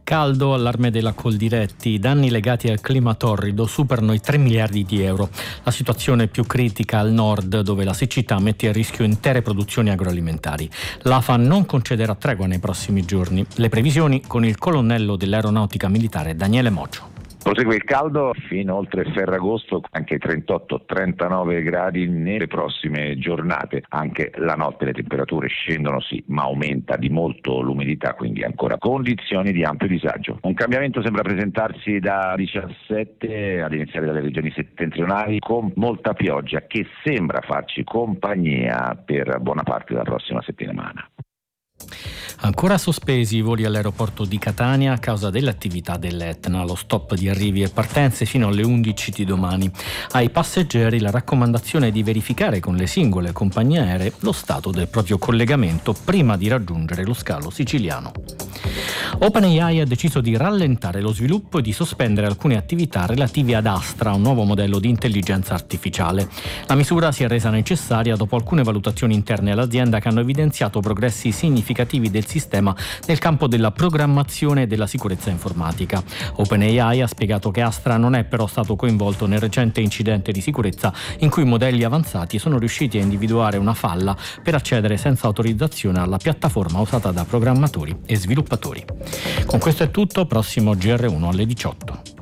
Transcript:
Caldo, allarme della Coldiretti, i danni legati al clima torrido superano i 3 miliardi di euro. La situazione è più critica al nord, dove la siccità mette a rischio intere produzioni agroalimentari. L'AFA non concederà tregua nei prossimi giorni. Le previsioni con il colonnello dell'aeronautica militare Daniele Moggio. Prosegue il caldo fino oltre Ferragosto, anche 38-39 gradi nelle prossime giornate. Anche la notte le temperature scendono sì, ma aumenta di molto l'umidità, quindi ancora condizioni di ampio disagio. Un cambiamento sembra presentarsi da 17 ad iniziare dalle regioni settentrionali, con molta pioggia che sembra farci compagnia per buona parte della prossima settimana. Ancora sospesi i voli all'aeroporto di Catania a causa dell'attività dell'Etna, lo stop di arrivi e partenze fino alle 11 di domani. Ai passeggeri la raccomandazione è di verificare con le singole compagnie aeree lo stato del proprio collegamento prima di raggiungere lo scalo siciliano. OpenAI ha deciso di rallentare lo sviluppo e di sospendere alcune attività relative ad Astra, un nuovo modello di intelligenza artificiale. La misura si è resa necessaria dopo alcune valutazioni interne all'azienda che hanno evidenziato progressi significativi del sistema nel campo della programmazione e della sicurezza informatica. OpenAI ha spiegato che Astra non è però stato coinvolto nel recente incidente di sicurezza in cui modelli avanzati sono riusciti a individuare una falla per accedere senza autorizzazione alla piattaforma usata da programmatori e sviluppatori. Con questo è tutto, prossimo GR1 alle 18.